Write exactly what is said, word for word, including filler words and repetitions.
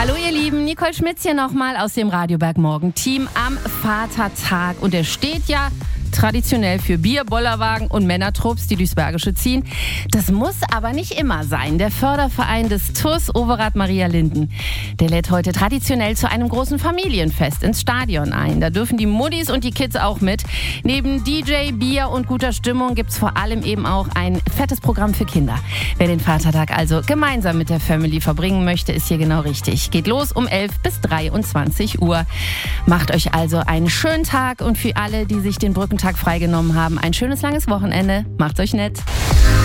Hallo ihr Lieben, Nicole Schmitz hier nochmal aus dem Radioberg Morgen Team am Vatertag. Und er steht ja traditionell für Bier, Bollerwagen und Männertrupps, die durchs Bergische ziehen. Das muss aber nicht immer sein. Der Förderverein des T U S Overath Maria Linden, der lädt heute traditionell zu einem großen Familienfest ins Stadion ein. Da dürfen die Muddis und die Kids auch mit. Neben D J, Bier und guter Stimmung gibt's vor allem eben auch ein fettes Programm für Kinder. Wer den Vatertag also gemeinsam mit der Family verbringen möchte, ist hier genau richtig. Geht los um elf bis dreiundzwanzig Uhr. Macht euch also einen schönen Tag und für alle, die sich den Brückentag freigenommen haben, ein schönes langes Wochenende. Macht's euch nett.